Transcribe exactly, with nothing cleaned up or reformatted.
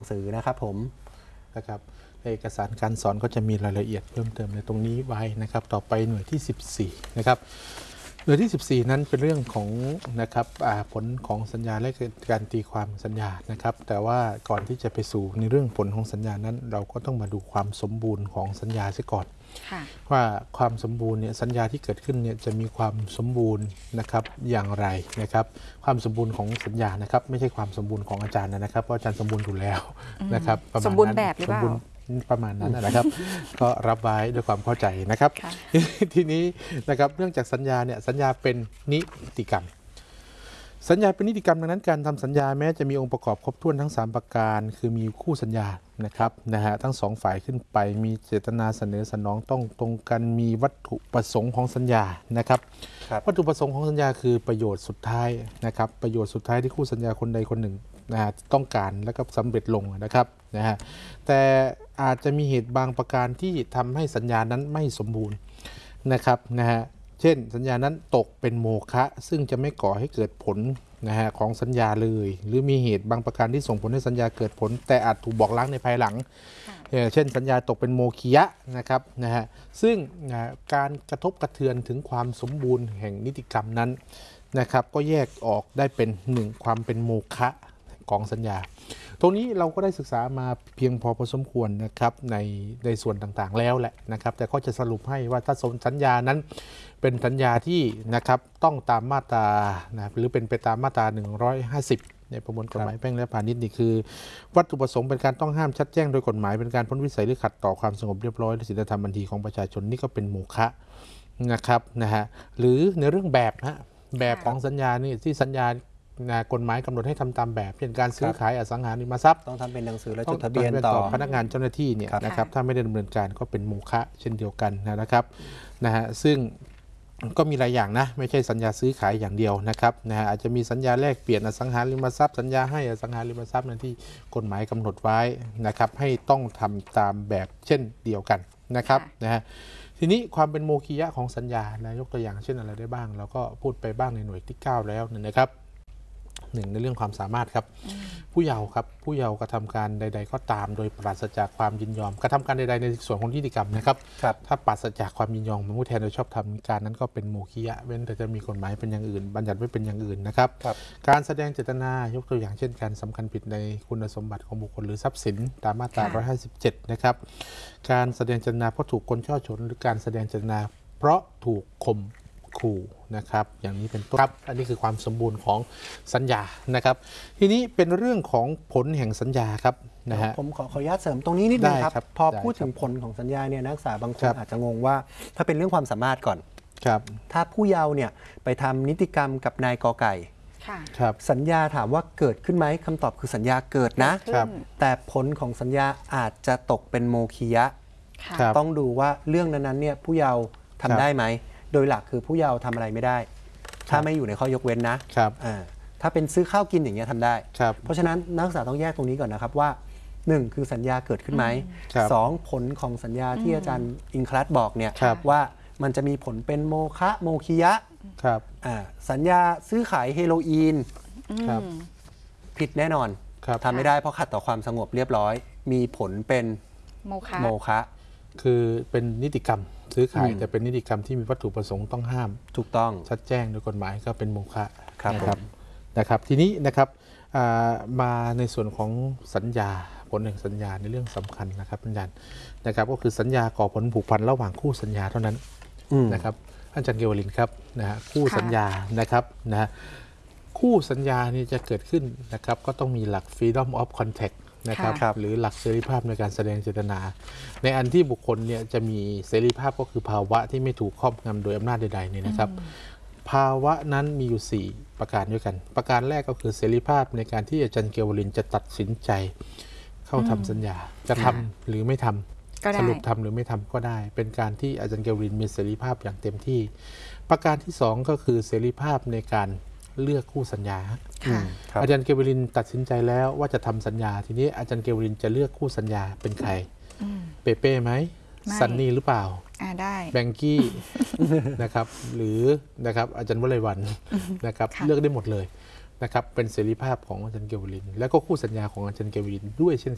สื่อนะครับผมนะครับเอกสารการสอนก็จะมีรายละเอียดเพิ่มเติมในตรงนี้ไว้นะครับต่อไปหน่วยที่สิบสี่นะครับหน่วยที่สิบสี่นั้นเป็นเรื่องของนะครับผลของสัญญาและการตีความสัญญานะครับแต่ว่าก่อนที่จะไปสู่ในเรื่องผลของสัญญานั้นเราก็ต้องมาดูความสมบูรณ์ของสัญญาเสียก่อนว่าความสมบูรณ์เนี่ยสัญญาที่เกิดขึ้นเนี่ยจะมีความสมบูรณ์นะครับอย่างไรนะครับความสมบูรณ์ของสัญญานะครับไม่ใช่ความสมบูรณ์ของอาจารย์นะครับเพราะอาจารย์สมบูรณ์อยู่แล้วนะครับสมบูรณ์แบบหรือเปล่าประมาณนั้นนะครับ ก็รับไว้ด้วยความเข้าใจนะครับ ทีนี้นะครับเนื่องจากสัญญาเนี่ยสัญญาเป็นนิติกรรมสัญญาเป็นนิติกรรมดังนั้นการทำสัญญาแม้จะมีองค์ประกอบครบถ้วนทั้งสามประการคือมีคู่สัญญานะครับนะฮะทั้งสองฝ่ายขึ้นไปมีเจตนาเสนอสนองต้องตรงกันมีวัตถุประสงค์ของสัญญานะครับวัตถุประสงค์ของสัญญาคือประโยชน์สุดท้ายนะครับประโยชน์สุดท้ายที่คู่สัญญาคนใดคนหนึ่งนะฮะต้องการแล้วก็สำเร็จลงนะครับนะฮะแต่อาจจะมีเหตุบางประการที่ทำให้สัญญานั้นไม่สมบูรณ์นะครับนะฮะเช่นสัญญานั้นตกเป็นโมฆะซึ่งจะไม่ก่อให้เกิดผลนะฮะของสัญญาเลยหรือมีเหตุบางประการที่ส่งผลให้สัญญาเกิดผลแต่อาจถูกบอกล้างในภายหลังเช่นสัญญาตกเป็นโมฆะนะครับนะฮะซึ่งการกระทบกระเทือนถึงความสมบูรณ์แห่งนิติกรรมนั้นนะครับก็แยกออกได้เป็นหนึ่งความเป็นโมฆะของสัญญาตรงนี้เราก็ได้ศึกษามาเพียงพอพอสมควรนะครับในในส่วนต่างๆแล้วแหละนะครับแต่ก็จะสรุปให้ว่าถ้าสัญญานั้นเป็นสัญญาที่นะครับต้องตามมาตรานะหรือเป็นไปตามมาตราหนึ่งร้อยห้าสิบในประมวลกฎหมายแพ่งและพาณิชย์นี่คือวัตถุประสงค์เป็นการต้องห้ามชัดแจ้งโดยกฎหมายเป็นการพ้นวิสัยหรือขัดต่อความสงบเรียบร้อยและศีลธรรมบันทีของประชาชนนี่ก็เป็นโมฆะนะครับนะฮะหรือในเรื่องแบบนะแบบของสัญญานี่ที่สัญญากฎหมายกำหนดให้ทำตามแบบเช่นการซื้อขายอสังหาริมทรัพย์ต้องทำเป็นหนังสือและจดทะเบียนต่อพนักงานเจ้าหน้าที่เนี่ยนะครับถ้าไม่ได้ดำเนินการก็เป็นโมฆะเช่นเดียวกันนะครับนะฮะซึ่งก็มีหลายอย่างนะไม่ใช่สัญญาซื้อขายอย่างเดียวนะครับนะฮะอาจจะมีสัญญาแลกเปลี่ยนอสังหาริมทรัพย์สัญญาให้อสังหาริมทรัพย์นั้นที่กฎหมายกำหนดไว้นะครับให้ต้องทำตามแบบเช่นเดียวกันนะครับนะฮะทีนี้ความเป็นโมฆะของสัญญานะยกตัวอย่างเช่นอะไรได้บ้างเราก็พูดไปบ้างในหน่วยที่เก้าแล้วนะครับหนึ่งในเรื่องความสามารถครับผู้เยาว์ครับผู้เยาว์กระทำการใดๆก็ตามโดยปราศจากความยินยอมกระทำการใดๆในส่วนของนิติกรรมนะครับถ้าปราศจากความยินยอมของผู้แทนโดยชอบธรรมการนั้นก็เป็นโมฆะเว้นแต่จะมีกฎหมายเป็นอย่างอื่นบัญญัติไว้เป็นอย่างอื่นนะครับการแสดงเจตนายกตัวอย่างเช่นการสำคัญผิดในคุณสมบัติของบุคคลหรือทรัพย์สินตามมาตราหนึ่งร้อยห้าสิบเจ็ดนะครับการแสดงเจตนาเพราะถูกคนช่อฉนหรือการแสดงเจตนาเพราะถูกข่มขู่นะครับอย่างนี้เป็นต้นครับอันนี้คือความสมบูรณ์ของสัญญานะครับทีนี้เป็นเรื่องของผลแห่งสัญญาครับนะฮะผมขอขออนุญาตเสริมตรงนี้นิดนึงครับพอพูดถึงผลของสัญญาเนี่ยนักศึกษาบางคนอาจจะงงว่าถ้าเป็นเรื่องความสามารถก่อนครับถ้าผู้เยาว์เนี่ยไปทำนิติกรรมกับนายกอไก่สัญญาถามว่าเกิดขึ้นไหมคำตอบคือสัญญาเกิดนะแต่ผลของสัญญาอาจจะตกเป็นโมฆะต้องดูว่าเรื่องนั้นๆเนี่ยผู้เยาว์ทำได้ไหมโดยหลักคือผู้เยาว์ทำอะไรไม่ได้ถ้าไม่อยู่ในข้อยกเว้นนะถ้าเป็นซื้อข้าวกินอย่างเงี้ยทำได้เพราะฉะนั้นนักศึกษาต้องแยกตรงนี้ก่อนนะครับว่าหนึ่งคือสัญญาเกิดขึ้นไหมสองผลของสัญญาที่อาจารย์อิงคลัสบอกเนี่ยว่ามันจะมีผลเป็นโมฆะโมฆะสัญญาซื้อขายเฮโรอีนผิดแน่นอนทำไม่ได้เพราะขัดต่อความสงบเรียบร้อยมีผลเป็นโมฆะคือเป็นนิติกรรมซื้อขายแต่เป็นนิติกรรมที่มีวัตถุประสงค์ต้องห้ามถูกต้องชัดแจ้งโดยกฎหมายก็เป็นโมฆะนะครับนะครับทีนี้นะครับมาในส่วนของสัญญาผลแห่งสัญญาในเรื่องสำคัญนะครับอาจารย์นะครับก็คือสัญญาก่อผลผูกพันระหว่างคู่สัญญาเท่านั้นนะครับอาจารย์เกวลินครับนะฮะคู่สัญญานะครับนะฮะคู่สัญญานี่จะเกิดขึ้นนะครับก็ต้องมีหลัก freedom of contactนะครับหรือหลักเสรีภาพในการแสดงเจตนาในอันที่บุคคลเนี่ยจะมีเสรีภาพก็คือภาวะที่ไม่ถูกครอบงำโดยอำนาจใดๆเนี่ยนะครับภาวะนั้นมีอยู่สี่ประการด้วยกันประการแรกก็คือเสรีภาพในการที่อาจารย์เกวลินจะตัดสินใจเข้าทำสัญญาจะทำหรือไม่ทำสรุปทำหรือไม่ทำก็ได้เป็นการที่อาจารย์เกวลินมีเสรีภาพอย่างเต็มที่ประการที่สองก็คือเสรีภาพในการเลือกคู่สัญญาอาจารย์เกวลินตัดสินใจแล้วว่าจะทำสัญญาทีนี้อาจารย์เกวลินจะเลือกคู่สัญญาเป็นใครเปเป้ไหมซันนี่หรือเปล่าได้แบงกี้นะครับหรือนะครับอาจารย์วลัยวันนะครับเลือกได้หมดเลยนะครับเป็นเสรีภาพของอาจารย์เกวลินและก็คู่สัญญาของอาจารย์เกวลินด้วยเช่น